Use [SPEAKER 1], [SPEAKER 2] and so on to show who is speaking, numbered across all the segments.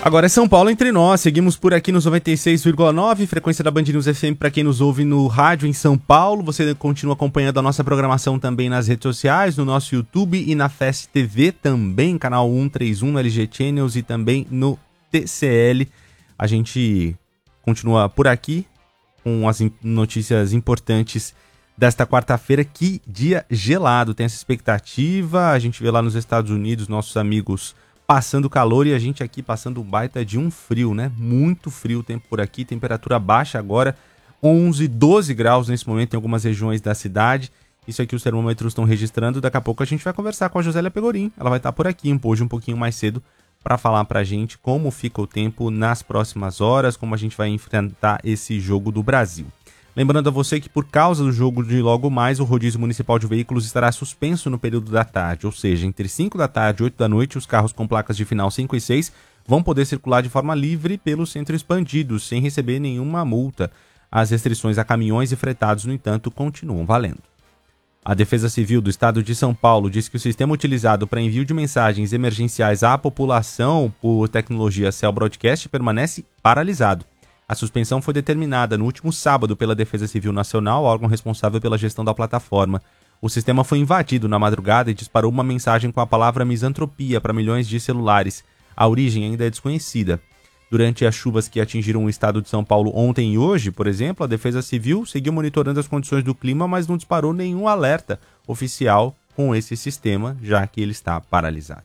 [SPEAKER 1] Agora é São Paulo entre nós, seguimos por aqui nos 96,9, frequência da Band News FM para quem nos ouve no rádio em São Paulo. Você continua acompanhando a nossa programação também nas redes sociais, no nosso YouTube e na Fest TV também, canal 131 no LG Channels e também no TCL. A gente continua por aqui com as notícias importantes desta quarta-feira. Que dia gelado, tem essa expectativa, a gente vê lá nos Estados Unidos nossos amigos passando calor e a gente aqui passando um baita de um frio, né? Muito frio o tempo por aqui, temperatura baixa agora, 11, 12 graus nesse momento em algumas regiões da cidade. Isso aqui os termômetros estão registrando. Daqui a pouco a gente vai conversar com a Josélia Pegorim. Ela vai estar por aqui hoje um pouquinho mais cedo para falar pra gente como fica o tempo nas próximas horas, como a gente vai enfrentar esse jogo do Brasil. Lembrando a você que por causa do jogo de logo mais, o rodízio municipal de veículos estará suspenso no período da tarde, ou seja, entre 5 da tarde e 8 da noite, os carros com placas de final 5 e 6 vão poder circular de forma livre pelo centro expandido, sem receber nenhuma multa. As restrições a caminhões e fretados, no entanto, continuam valendo. A Defesa Civil do Estado de São Paulo diz que o sistema utilizado para envio de mensagens emergenciais à população por tecnologia Cell Broadcast permanece paralisado. A suspensão foi determinada no último sábado pela Defesa Civil Nacional, órgão responsável pela gestão da plataforma. O sistema foi invadido na madrugada e disparou uma mensagem com a palavra misantropia para milhões de celulares. A origem ainda é desconhecida. Durante as chuvas que atingiram o estado de São Paulo ontem e hoje, por exemplo, a Defesa Civil seguiu monitorando as condições do clima, mas não disparou nenhum alerta oficial com esse sistema, já que ele está paralisado.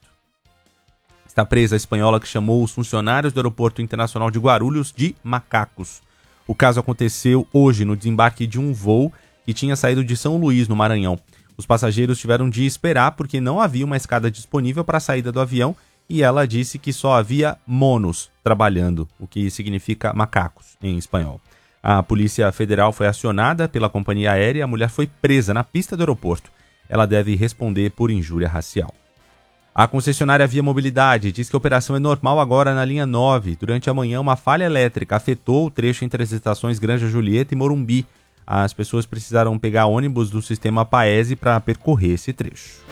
[SPEAKER 1] Está presa a espanhola que chamou os funcionários do Aeroporto Internacional de Guarulhos de macacos. O caso aconteceu hoje no desembarque de um voo que tinha saído de São Luís, no Maranhão. Os passageiros tiveram de esperar porque não havia uma escada disponível para a saída do avião e ela disse que só havia monos trabalhando, o que significa macacos em espanhol. A Polícia Federal foi acionada pela companhia aérea e a mulher foi presa na pista do aeroporto. Ela deve responder por injúria racial. A concessionária Via Mobilidade diz que a operação é normal agora na linha 9. Durante a manhã, uma falha elétrica afetou o trecho entre as estações Granja Julieta e Morumbi. As pessoas precisaram pegar ônibus do sistema Paese para percorrer esse trecho.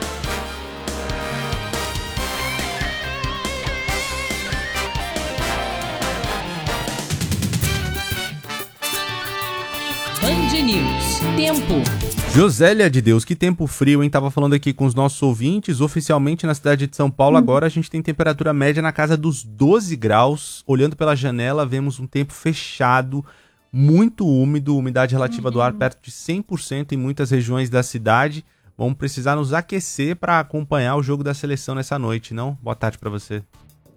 [SPEAKER 2] Band News. Tempo.
[SPEAKER 1] Josélia de Deus, que tempo frio, hein? Tava falando aqui com os nossos ouvintes. Oficialmente na cidade de São Paulo, agora a gente tem temperatura média na casa dos 12 graus. Olhando pela janela, vemos um tempo fechado, muito úmido, umidade relativa do ar perto de 100% em muitas regiões da cidade. Vamos precisar nos aquecer para acompanhar o jogo da seleção nessa noite, não? Boa tarde para você.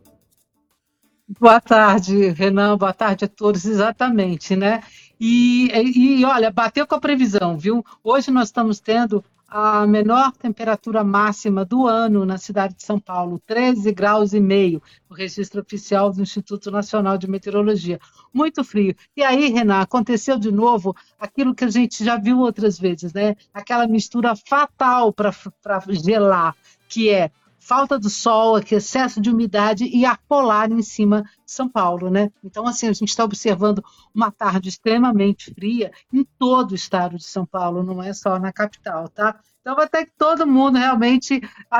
[SPEAKER 3] Boa tarde, Renan. Boa tarde a todos. Exatamente, né? E olha, bateu com a previsão, viu? Hoje nós estamos tendo a menor temperatura máxima do ano na cidade de São Paulo, 13 graus e meio, o registro oficial do Instituto Nacional de Meteorologia. Muito frio. E aí, Renan, aconteceu de novo aquilo que a gente já viu outras vezes, né? Aquela mistura fatal para gelar, que é falta do sol, excesso de umidade e ar polar em cima de São Paulo, né? Então, assim, a gente está observando uma tarde extremamente fria em todo o estado de São Paulo, não é só na capital, tá? Então, vai ter que todo mundo realmente